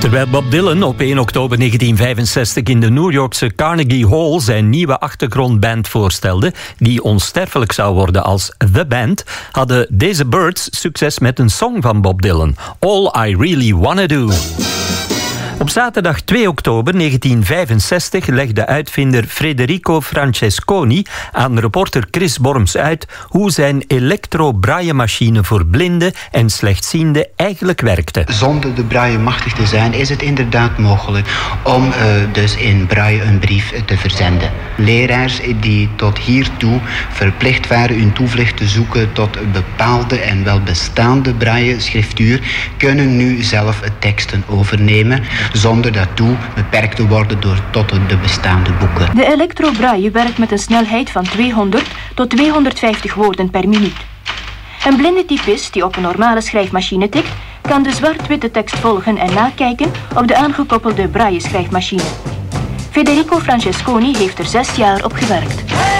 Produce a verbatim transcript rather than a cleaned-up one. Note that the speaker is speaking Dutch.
Terwijl Bob Dylan op één oktober negentien vijfenzestig in de New Yorkse Carnegie Hall zijn nieuwe achtergrondband voorstelde, die onsterfelijk zou worden als The Band, hadden deze Birds succes met een song van Bob Dylan, All I Really Wanna Do. Op zaterdag twee oktober negentien vijfenzestig legde uitvinder Federico Francesconi aan reporter Chris Borms uit hoe zijn elektro-braille-machine voor blinden en slechtzienden eigenlijk werkte. Zonder de braille machtig te zijn is het inderdaad mogelijk om uh, dus in braille een brief te verzenden. Leraars die tot hiertoe verplicht waren hun toevlucht te zoeken tot een bepaalde en wel bestaande braille-schriftuur kunnen nu zelf teksten overnemen, zonder daartoe beperkt te worden door tot de bestaande boeken. De elektro-braille werkt met een snelheid van tweehonderd tot tweehonderdvijftig woorden per minuut. Een blinde typist die op een normale schrijfmachine tikt, kan de zwart-witte tekst volgen en nakijken op de aangekoppelde braille-schrijfmachine. Federico Francesconi heeft er zes jaar op gewerkt.